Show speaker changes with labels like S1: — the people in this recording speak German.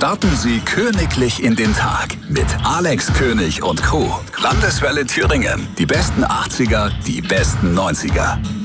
S1: Starten Sie königlich in den Tag mit Alex König und Crew. Landeswelle Thüringen. Die besten 80er, die besten 90er.